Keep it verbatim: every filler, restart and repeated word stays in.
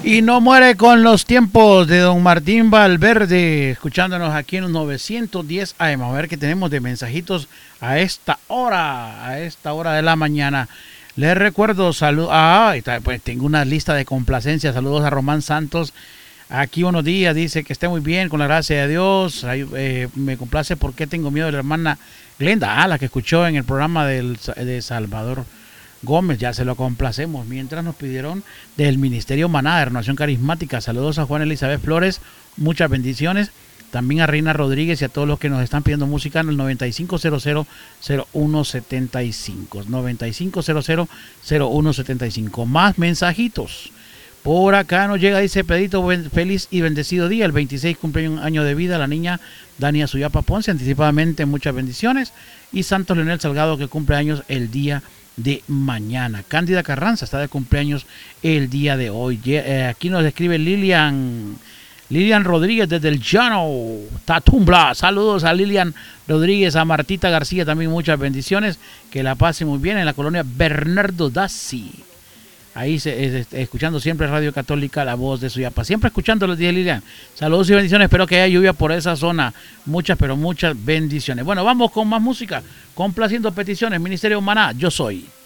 Y no muere con los tiempos de don Martín Valverde, escuchándonos aquí en los novecientos diez A M. A ver qué tenemos de mensajitos a esta hora, a esta hora de la mañana. Les recuerdo, salud, ah, pues tengo una lista de complacencias. Saludos a Román Santos. Aquí buenos días, dice que esté muy bien, con la gracia de Dios. Ay, eh, me complace porque tengo miedo de la hermana Glenda, ah, la que escuchó en el programa del, de Salvador Gómez, ya se lo complacemos. Mientras nos pidieron del Ministerio Maná de Renovación Carismática. Saludos a Juan Elizabeth Flores, muchas bendiciones. También a Reina Rodríguez y a todos los que nos están pidiendo música en el noventa y cinco cero cero cero uno setenta y cinco. noventa y cinco cero cero cero uno setenta y cinco. Más mensajitos. Por acá nos llega, dice Pedrito, feliz y bendecido día. El veintiséis cumple un año de vida la niña Dania Suyapa Ponce. Anticipadamente muchas bendiciones. Y Santos Leonel Salgado, que cumple años el día de mañana. Cándida Carranza está de cumpleaños el día de hoy. Eh, aquí nos escribe Lilian Lilian Rodríguez desde el Llano Tatumbla. Saludos a Lilian Rodríguez, a Martita García también muchas bendiciones. Que la pase muy bien en la colonia Bernardo Dassi. Ahí se, es, escuchando siempre Radio Católica, la voz de Suyapa. Siempre escuchando los días, Lilian. Saludos y bendiciones. Espero que haya lluvia por esa zona. Muchas, pero muchas bendiciones. Bueno, vamos con más música. Complaciendo peticiones. Ministerio Maná, yo soy.